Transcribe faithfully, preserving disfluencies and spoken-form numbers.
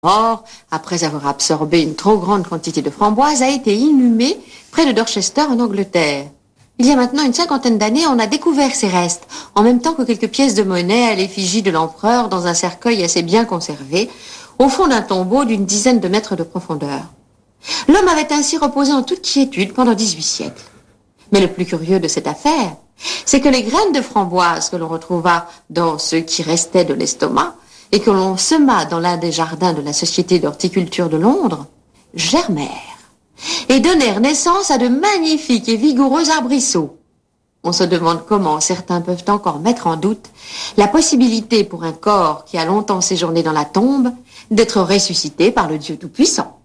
mort, après avoir absorbé une trop grande quantité de framboises, a été inhumé près de Dorchester en Angleterre. Il y a maintenant une cinquantaine d'années, on a découvert ces restes, en même temps que quelques pièces de monnaie à l'effigie de l'empereur dans un cercueil assez bien conservé, au fond d'un tombeau d'une dizaine de mètres de profondeur. L'homme avait ainsi reposé en toute quiétude pendant dix-huit siècles. Mais le plus curieux de cette affaire, c'est que les graines de framboises que l'on retrouva dans ce qui restait de l'estomac et que l'on sema dans l'un des jardins de la Société d'horticulture de Londres, germèrent et donnèrent naissance à de magnifiques et vigoureux arbrisseaux. On se demande comment certains peuvent encore mettre en doute la possibilité pour un corps qui a longtemps séjourné dans la tombe d'être ressuscité par le Dieu Tout-Puissant.